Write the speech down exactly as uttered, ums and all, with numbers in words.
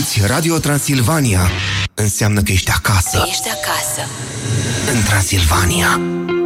Asculți Radio Transilvania. Înseamnă că ești acasă. Ești acasă. În Transilvania.